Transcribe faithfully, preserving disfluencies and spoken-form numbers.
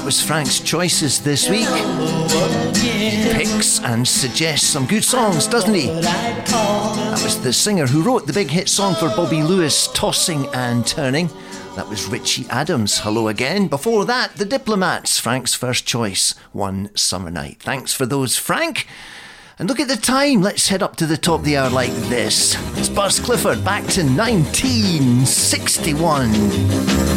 That was Frank's choices this week. He picks and suggests some good songs, doesn't he? That was the singer who wrote the big hit song for Bobby Lewis, Tossing and Turning. That was Richie Adams, Hello Again. Before that, The Diplomats, Frank's first choice, One Summer Night. Thanks for those, Frank. And look at the time, let's head up to the top of the hour like this. It's Buzz Clifford back to nineteen sixty-one.